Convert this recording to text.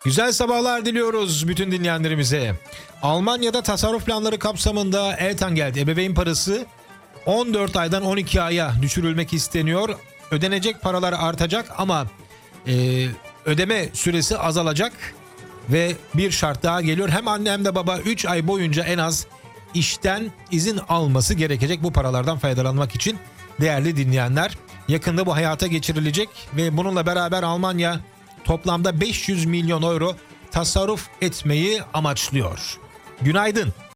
Güzel sabahlar diliyoruz bütün dinleyenlerimize. Almanya'da tasarruf planları kapsamında Elterngeld ebeveyn parası 14 aydan 12 aya düşürülmek isteniyor. Ödenecek paralar artacak ama ödeme süresi azalacak ve bir şart daha geliyor. Hem anne hem de baba 3 ay boyunca en az işten izin alması gerekecek bu paralardan faydalanmak için. Değerli dinleyenler, yakında bu hayata geçirilecek ve bununla beraber Almanya toplamda 500 milyon euro tasarruf etmeyi amaçlıyor. Günaydın.